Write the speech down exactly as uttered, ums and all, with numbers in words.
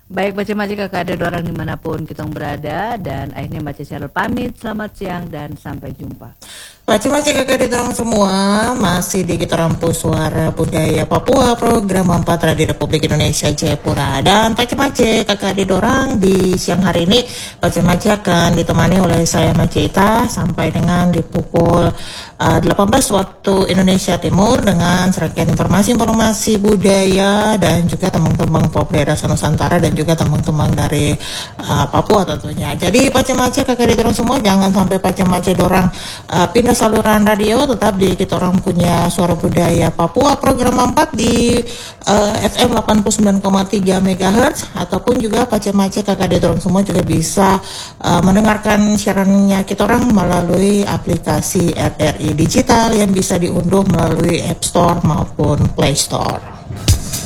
Baik baca maci kakak ada dua orang dimanapun kita berada, dan akhirnya baca Cheryl pamit, selamat siang dan sampai jumpa. Maci-maci kakak ditorong semua, masih di kita rampu suara budaya Papua program empat Radio Republik Indonesia Jayapura. Dan maci-maci kakak didorang di siang hari ini, maci-maci akan ditemani oleh saya Macita sampai dengan di pukul uh, delapan belas waktu Indonesia Timur dengan serangkaian informasi-informasi budaya dan juga teman-teman pop daerah Nusantara dan juga teman-teman dari uh, Papua tentunya. Jadi maci-maci kakak didorong semua, jangan sampai maci-maci dorang uh, pindah saluran radio, tetap di kita orang punya suara budaya Papua program empat di uh, F M delapan puluh sembilan koma tiga megahertz, ataupun juga maci-maci kakak dorong semua juga bisa uh, mendengarkan siarannya kita orang melalui aplikasi R R I digital yang bisa diunduh melalui App Store maupun Play Store.